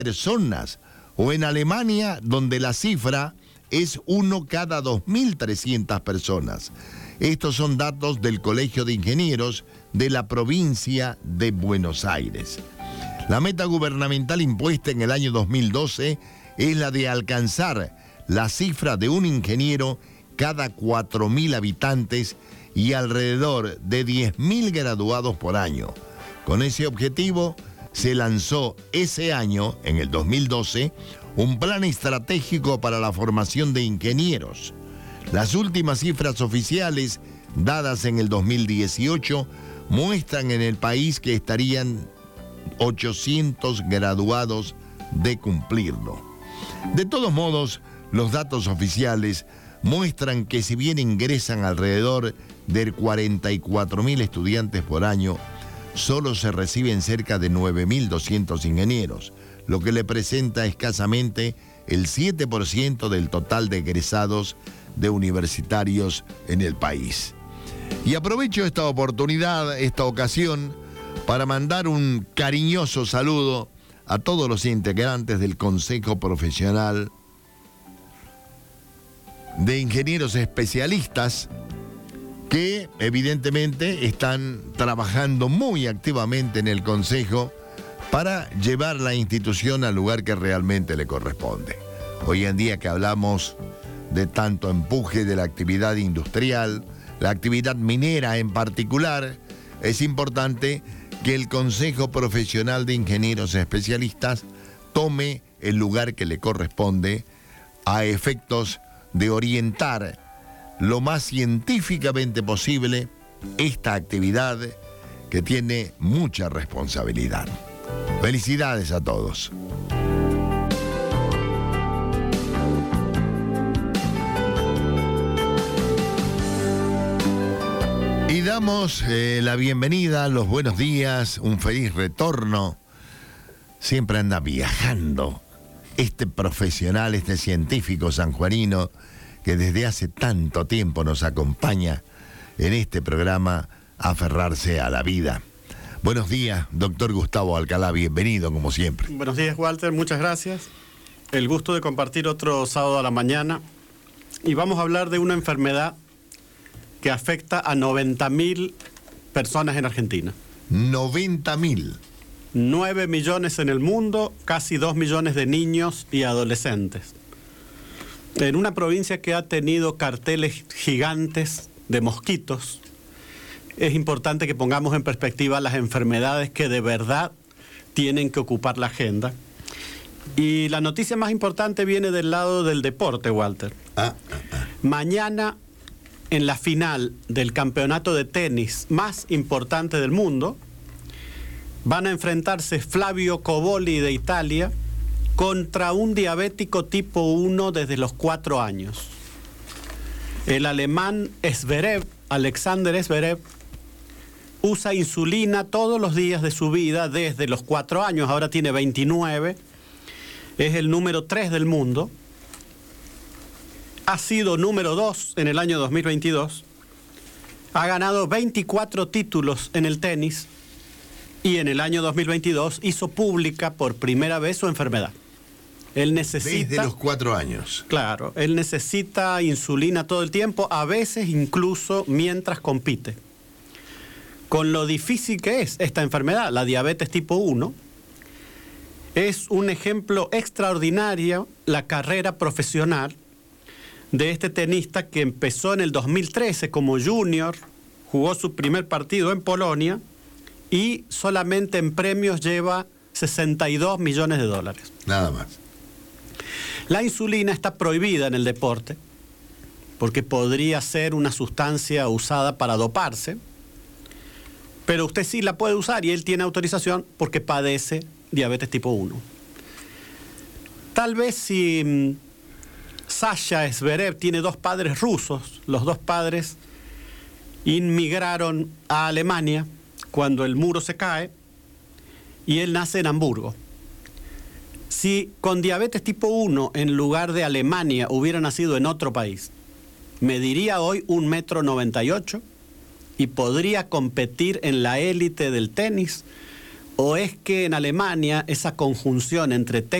personas, o en Alemania, donde la cifra es 1 cada 2.300 personas. Estos son datos del Colegio de Ingenieros de la provincia de Buenos Aires. La meta gubernamental impuesta en el año 2012 es la de alcanzar la cifra de un ingeniero cada 4.000 habitantes y alrededor de 10.000 graduados por año. Con ese objetivo se lanzó ese año, en el 2012, un plan estratégico para la formación de ingenieros. Las últimas cifras oficiales, dadas en el 2018, muestran en el país que estarían 800 graduados de cumplirlo. De todos modos, los datos oficiales muestran que si bien ingresan alrededor de 44.000 estudiantes por año, solo se reciben cerca de 9.200 ingenieros, lo que le presenta escasamente el 7% del total de egresados de universitarios en el país. Y aprovecho esta oportunidad, esta ocasión, para mandar un cariñoso saludo a todos los integrantes del Consejo Profesional de Ingenieros Especialistas, que evidentemente están trabajando muy activamente en el Consejo para llevar la institución al lugar que realmente le corresponde. Hoy en día que hablamos de tanto empuje de la actividad industrial, la actividad minera en particular, es importante que el Consejo Profesional de Ingenieros Especialistas tome el lugar que le corresponde a efectos de orientar lo más científicamente posible esta actividad que tiene mucha responsabilidad. Felicidades a todos. Y damos la bienvenida, los buenos días, un feliz retorno. Siempre anda viajando este profesional, este científico sanjuanino que desde hace tanto tiempo nos acompaña en este programa Aferrarse a la Vida. Buenos días, doctor Gustavo Alcalá, bienvenido como siempre. Buenos días, Walter, muchas gracias. El gusto de compartir otro sábado a la mañana. Y vamos a hablar de una enfermedad que afecta a 90.000 personas en Argentina. 90.000. 9 millones en el mundo, casi 2 millones de niños y adolescentes. En una provincia que ha tenido carteles gigantes de mosquitos, es importante que pongamos en perspectiva las enfermedades que de verdad tienen que ocupar la agenda. Y la noticia más importante viene del lado del deporte, Walter. Mañana, en la final del campeonato de tenis más importante del mundo, van a enfrentarse Flavio Cobolli de Italia contra un diabético tipo 1 desde los 4 años. El alemán Zverev, Alexander Zverev, usa insulina todos los días de su vida desde los 4 años, ahora tiene 29, es el número 3 del mundo, ha sido número 2 en el año 2022, ha ganado 24 títulos en el tenis y en el año 2022 hizo pública por primera vez su enfermedad. Él necesita... Desde los 4 años. Claro, él necesita insulina todo el tiempo, a veces incluso mientras compite. Con lo difícil que es esta enfermedad, la diabetes tipo 1, es un ejemplo extraordinario la carrera profesional de este tenista que empezó en el 2013 como junior, jugó su primer partido en Polonia y solamente en premios lleva 62 millones de dólares. Nada más. La insulina está prohibida en el deporte porque podría ser una sustancia usada para doparse, pero usted sí la puede usar y él tiene autorización porque padece diabetes tipo 1. Tal vez si Sasha Zverev tiene 2 padres rusos, los 2 padres inmigraron a Alemania cuando el muro se cae y él nace en Hamburgo. Si con diabetes tipo 1 en lugar de Alemania hubiera nacido en otro país, mediría hoy 1,98 m y podría competir en la élite del tenis ¿O es que en Alemania esa conjunción entre